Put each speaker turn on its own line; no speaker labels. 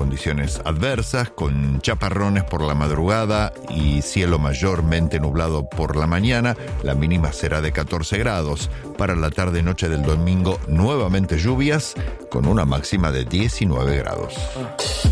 condiciones adversas, con chaparrones por la madrugada y cielo mayormente nublado por la mañana. La mínima será de 14 grados. Para la tarde-noche del domingo, nuevamente lluvias, con una máxima de 19 grados.